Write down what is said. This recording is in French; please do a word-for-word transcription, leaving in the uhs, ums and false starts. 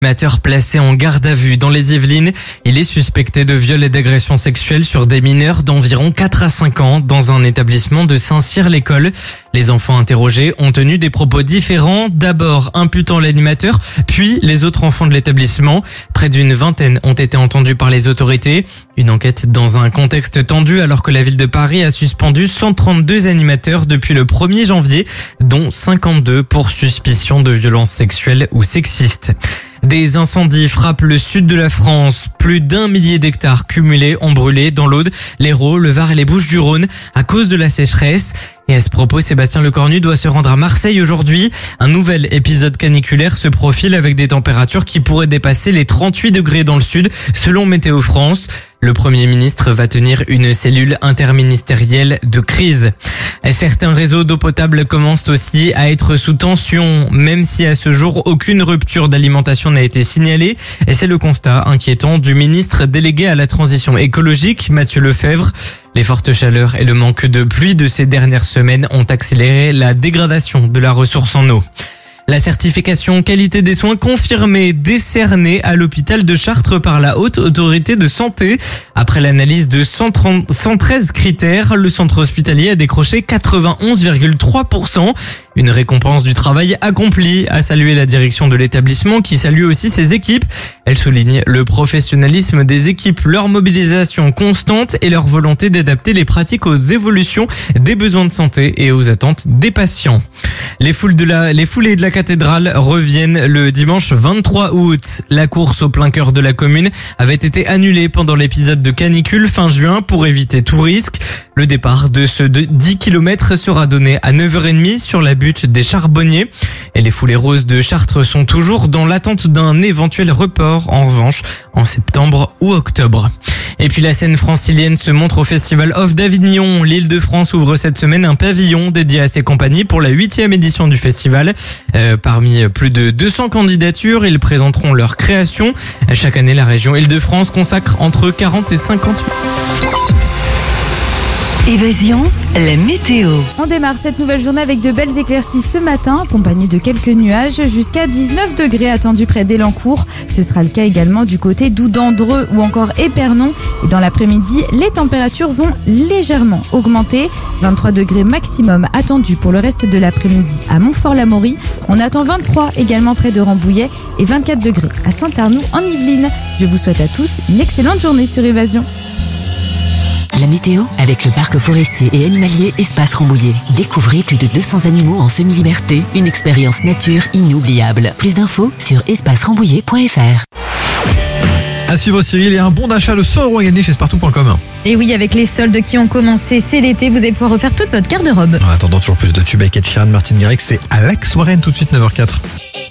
Animateur placé en garde à vue dans les Yvelines. Il est suspecté de viol et d'agression sexuelle sur des mineurs d'environ quatre à cinq ans dans un établissement de Saint-Cyr-l'École. Les enfants interrogés ont tenu des propos différents, d'abord imputant l'animateur, puis les autres enfants de l'établissement. Près d'une vingtaine ont été entendus par les autorités. Une enquête dans un contexte tendu alors que la ville de Paris a suspendu cent trente-deux animateurs depuis le premier janvier, dont cinquante-deux pour suspicion de violences sexuelles ou sexistes. Des incendies frappent le sud de la France. Plus d'un millier d'hectares cumulés ont brûlé dans l'Aude, l'Hérault, le Var et les Bouches-du-Rhône à cause de la sécheresse. Et à ce propos, Sébastien Lecornu doit se rendre à Marseille aujourd'hui. Un nouvel épisode caniculaire se profile avec des températures qui pourraient dépasser les trente-huit degrés dans le sud, selon Météo France. Le Premier ministre va tenir une cellule interministérielle de crise. Certains réseaux d'eau potable commencent aussi à être sous tension, même si à ce jour aucune rupture d'alimentation n'a été signalée. Et c'est le constat inquiétant du ministre délégué à la transition écologique, Matthieu Lefebvre. Les fortes chaleurs et le manque de pluie de ces dernières semaines ont accéléré la dégradation de la ressource en eau. La certification qualité des soins confirmée, décernée à l'hôpital de Chartres par la Haute Autorité de Santé. Après l'analyse de cent trente, cent treize critères, le centre hospitalier a décroché quatre-vingt-onze virgule trois pour cent. Une récompense du travail accompli, a salué la direction de l'établissement qui salue aussi ses équipes. Elle souligne le professionnalisme des équipes, leur mobilisation constante et leur volonté d'adapter les pratiques aux évolutions des besoins de santé et aux attentes des patients. Les foules de la, les foulées de la cathédrale reviennent le dimanche vingt-trois août. La course au plein cœur de la commune avait été annulée pendant l'épisode de canicule fin juin pour éviter tout risque. Le départ de ce dix kilomètres sera donné à neuf heures trente sur la butte des Charbonniers. Et les foulées roses de Chartres sont toujours dans l'attente d'un éventuel report, en revanche, en septembre ou octobre. Et puis la scène francilienne se montre au Festival Off d'Avignon. L'Île-de-France ouvre cette semaine un pavillon dédié à ses compagnies pour la huitième édition du festival. Euh, parmi plus de deux cents candidatures, ils présenteront leurs créations. Chaque année, la région Île-de-France consacre entre quarante et cinquante Évasion, la météo. On démarre cette nouvelle journée avec de belles éclaircies ce matin, accompagnées de quelques nuages, jusqu'à dix-neuf degrés attendus près d'Elancourt. Ce sera le cas également du côté d'Oudandreux ou encore Épernon. Et dans l'après-midi, les températures vont légèrement augmenter. vingt-trois degrés maximum attendus pour le reste de l'après-midi à Montfort-l'Amaury. On attend vingt-trois également près de Rambouillet et vingt-quatre degrés à Saint-Arnoux en Yvelines. Je vous souhaite à tous une excellente journée sur Évasion. La météo avec le parc forestier et animalier Espace Rambouillet. Découvrez plus de deux cents animaux en semi-liberté. Une expérience nature inoubliable. Plus d'infos sur espace rambouillet point f r. À suivre Cyril, et un bon d'achat de cent euros à gagner chez Spartou point com. Et oui, avec les soldes qui ont commencé, c'est l'été, vous allez pouvoir refaire toute votre garde-robe. En attendant, toujours plus de tubes avec Ed Sheeran, Martin Garrix, c'est Alex Warren tout de suite neuf heures zéro quatre.